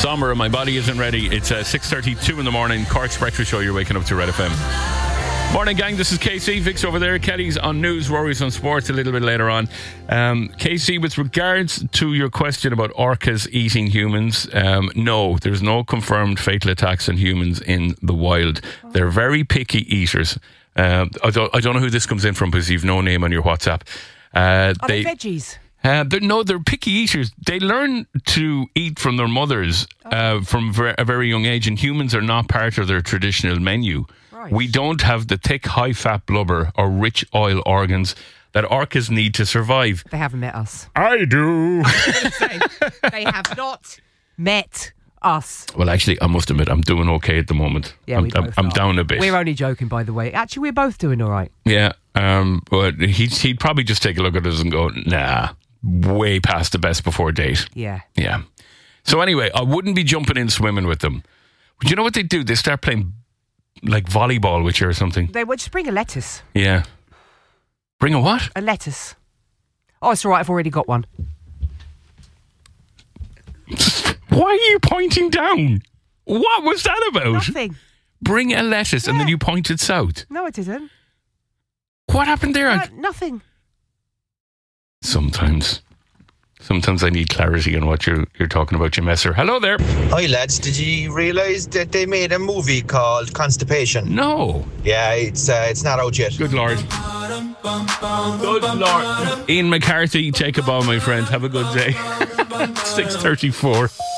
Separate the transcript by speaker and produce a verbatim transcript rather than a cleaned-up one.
Speaker 1: Somber, My Body Isn't Ready. It's uh, six thirty-two in the morning. Cork's Breakfast Show. You're waking up to Red F M. Morning, gang. This is K C. Vic's over there. Kelly's on news. Rory's on sports a little bit later on. Um, K C, with regards to your question about orcas eating humans, um, no, there's no confirmed fatal attacks on humans in the wild. They're very picky eaters. Uh, I, don't, I don't know who this comes in from because you've no name on your WhatsApp. Uh,
Speaker 2: Are they, they veggies?
Speaker 1: Uh, they're, no, they're picky eaters. They learn to eat from their mothers uh, from ver- a very young age, and humans are not part of their traditional menu. Right. We don't have the thick, high-fat blubber or rich oil organs that orcas need to survive.
Speaker 2: They haven't met us.
Speaker 1: I do.
Speaker 2: They have not met us.
Speaker 1: Well, actually, I must admit, I'm doing okay at the moment.
Speaker 2: Yeah,
Speaker 1: I'm,
Speaker 2: we both
Speaker 1: I'm, I'm
Speaker 2: are.
Speaker 1: down a bit.
Speaker 2: We're only joking, by the way. Actually, we're both doing all right.
Speaker 1: Yeah, um, but he'd, he'd probably just take a look at us and go, nah, way past the best before date.
Speaker 2: Yeah.
Speaker 1: Yeah. So anyway, I wouldn't be jumping in swimming with them. Do you know what they do? They start playing like volleyball with you or something.
Speaker 2: They would just bring a lettuce.
Speaker 1: Yeah. Bring a what?
Speaker 2: A lettuce. Oh, it's all right. I've already got one.
Speaker 1: Why are you pointing down? What was that about?
Speaker 2: Nothing.
Speaker 1: Bring a lettuce yeah. and then you pointed south.
Speaker 2: No, I didn't.
Speaker 1: What happened there?
Speaker 2: Uh, nothing.
Speaker 1: Sometimes. Sometimes I need clarity on what you're, you're talking about, you messer. Hello there.
Speaker 3: Hi, lads. Did you realise that they made a movie called Constipation?
Speaker 1: No.
Speaker 3: Yeah, it's uh, it's not out yet.
Speaker 1: Good Lord. Good Lord. Ian McCarthy, take a bow, my friend. Have a good day. six thirty-four.